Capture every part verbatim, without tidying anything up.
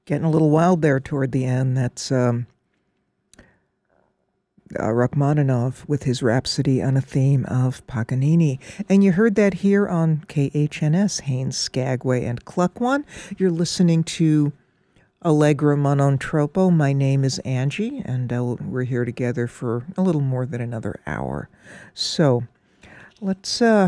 Getting a little wild there toward the end. That's um, uh, Rachmaninoff with his Rhapsody on a theme of Paganini. And you heard that here on K H N S, Haines, Skagway, and Cluckwan. You're listening to Allegra Monotropo. My name is Angie, and uh, we're here together for a little more than another hour. So let's uh,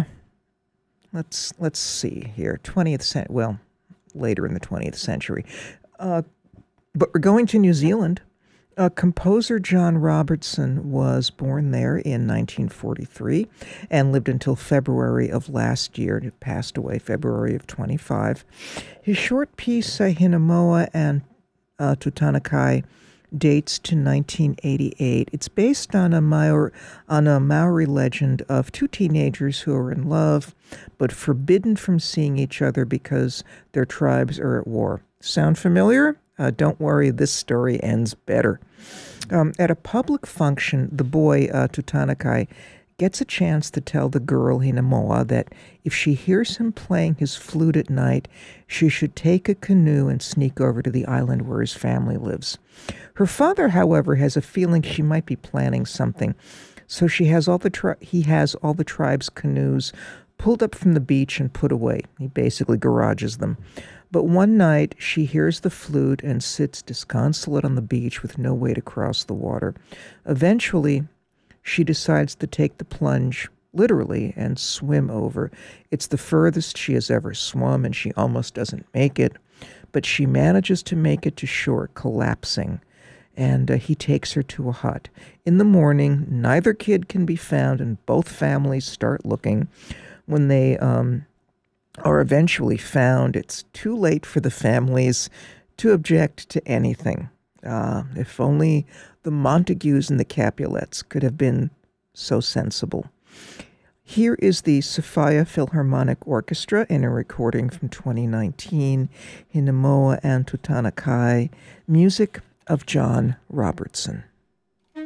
let's let's see here. twentieth century, well, later in the twentieth century. Uh, but we're going to New Zealand. Uh, composer John Robertson was born there in nineteen forty-three and lived until February of last year. He passed away February of twenty-five. His short piece, uh, Hinemoa and uh, Tutanakai, dates to nineteen eighty-eight. It's based on a, Maori, on a Maori legend of two teenagers who are in love but forbidden from seeing each other because their tribes are at war. Sound familiar? Uh, don't worry, this story ends better. Um, at a public function, the boy, uh, Tutanakai, gets a chance to tell the girl, Hinemoa, that if she hears him playing his flute at night, she should take a canoe and sneak over to the island where his family lives. Her father, however, has a feeling she might be planning something, so she has all the tri- he has all the tribe's canoes pulled up from the beach and put away. He basically garages them. But one night, she hears the flute and sits disconsolate on the beach with no way to cross the water. Eventually, she decides to take the plunge, literally, and swim over. It's the furthest she has ever swum, and she almost doesn't make it. But she manages to make it to shore, collapsing. And uh, he takes her to a hut. In the morning, neither kid can be found, and both families start looking. When they um, are eventually found, it's too late for the families to object to anything. Uh, if only the Montagues and the Capulets could have been so sensible. Here is the Sophia Philharmonic Orchestra in a recording from twenty nineteen, Hinemoa and Tutanakai, music of John Robertson.